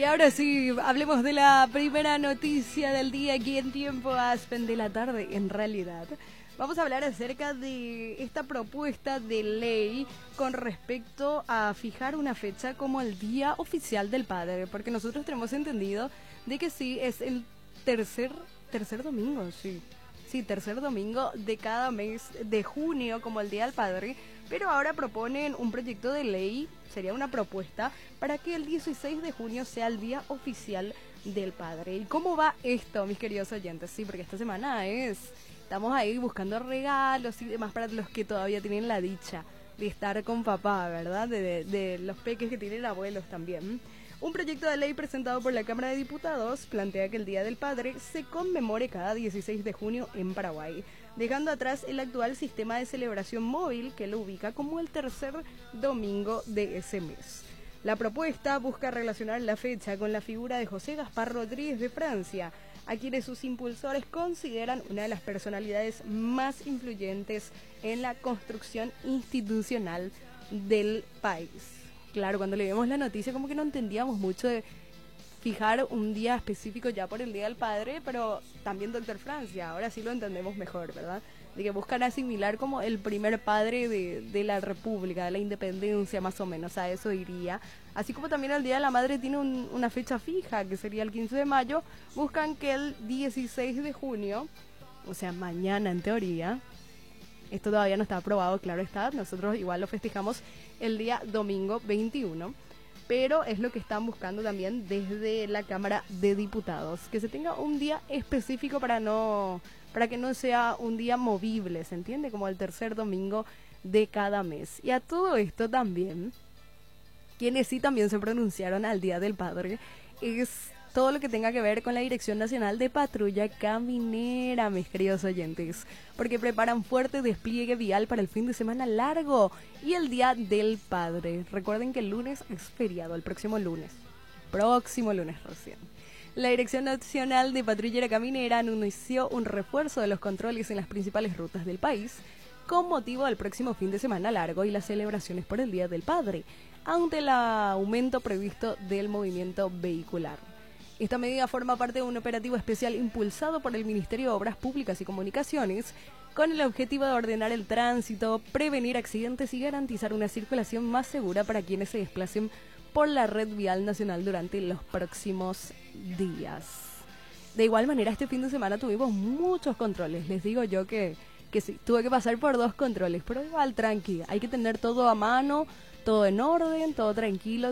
Y ahora sí, hablemos de la primera noticia del día aquí en Tiempo Aspen de la tarde, en realidad. Vamos a hablar acerca de esta propuesta de ley con respecto a fijar una fecha como el Día Oficial del Padre, porque nosotros tenemos entendido de que sí, es el tercer domingo, sí. Sí, tercer domingo de cada mes de junio como el Día del Padre, pero ahora proponen un proyecto de ley, sería una propuesta, para que el 16 de junio sea el Día Oficial del Padre. ¿Y cómo va esto, mis queridos oyentes? Sí, porque esta semana estamos ahí buscando regalos y demás para los que todavía tienen la dicha de estar con papá, ¿verdad? De los peques que tienen abuelos también. Un proyecto de ley presentado por la Cámara de Diputados plantea que el Día del Padre se conmemore cada 16 de junio en Paraguay, dejando atrás el actual sistema de celebración móvil que lo ubica como el tercer domingo de ese mes. La propuesta busca relacionar la fecha con la figura de José Gaspar Rodríguez de Francia, a quienes sus impulsores consideran una de las personalidades más influyentes en la construcción institucional del país. Claro, cuando leímos la noticia como que no entendíamos mucho de fijar un día específico ya por el Día del Padre, pero también Doctor Francia, ahora sí lo entendemos mejor, ¿verdad? De que buscan asimilar como el primer padre de la República, de la Independencia más o menos, a eso iría. Así como también el Día de la Madre tiene una fecha fija, que sería el 15 de mayo, buscan que el 16 de junio, o sea, mañana en teoría, esto todavía no está aprobado, claro está, nosotros igual lo festejamos el día domingo 21, pero es lo que están buscando también desde la Cámara de Diputados, que se tenga un día específico para que no sea un día movible, ¿se entiende? Como el tercer domingo de cada mes. Y a todo esto también, quienes sí también se pronunciaron al Día del Padre, es todo lo que tenga que ver con la Dirección Nacional de Patrulla Caminera, mis queridos oyentes, porque preparan fuerte despliegue vial para el fin de semana largo y el Día del Padre. Recuerden que el lunes es feriado, el próximo lunes recién. La Dirección Nacional de Patrulla Caminera anunció un refuerzo de los controles en las principales rutas del país con motivo del próximo fin de semana largo y las celebraciones por el Día del Padre, ante el aumento previsto del movimiento vehicular. Esta medida forma parte de un operativo especial impulsado por el Ministerio de Obras Públicas y Comunicaciones con el objetivo de ordenar el tránsito, prevenir accidentes y garantizar una circulación más segura para quienes se desplacen por la red vial nacional durante los próximos días. De igual manera, este fin de semana tuvimos muchos controles. Les digo yo que sí, tuve que pasar por 2 controles, pero igual tranqui, hay que tener todo a mano, todo en orden, todo tranquilo.